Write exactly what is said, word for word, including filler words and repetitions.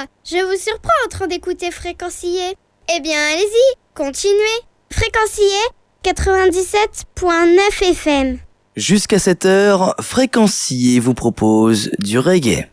je vous surprends en train d'écouter Fréquencier. Eh bien, allez-y, continuez. Fréquencier quatre-vingt-dix-sept virgule neuf F M. Jusqu'à cette heure, Fréquencier vous propose du reggae.